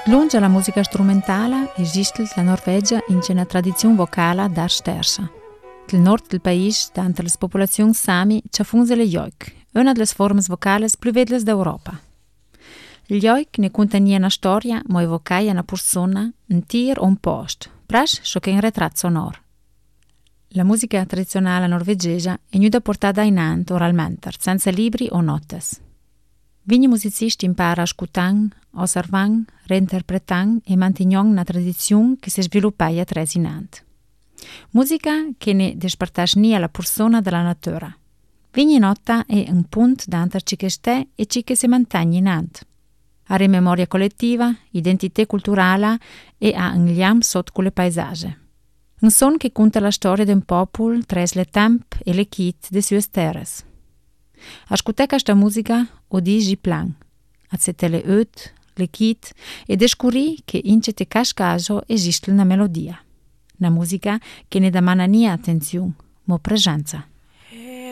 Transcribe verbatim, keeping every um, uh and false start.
Lungi alla musica strumentale esiste la Norvegia in una tradizione vocale da stersa. Nel nord del paese, tante le popolazioni sami, ci funge le joik, una delle forme vocali più vedles d'Europa. Il joik ne contiene una storia, ma evoca una persona, un tir o un post, prash ciò che è un ritratto sonoro. La musica tradizionale norvegese è nuda portata in ant oralmente, senza libri o notes. Vigni musicisti imparano a ascoltare, osservare, reinterpretare e mantengono una tradizione che si sviluppa a tres in ant. Musica che ne despartage nie la persona della natura. Vigni nota è un punto d'antar ci che ste e ci che si mantiene in ant. Ha memoria collettiva, identità culturale e ha un legame sotto con le paesaggi. Un son che conta la storia di un popolo tra le temp e le kit de sue terre. Ascoltare questa musica o digi plan, accettare le ut, le kit e descubrir che in certe caso esiste una melodia. Una musica che ne demanda nie attenzione, ma presenza.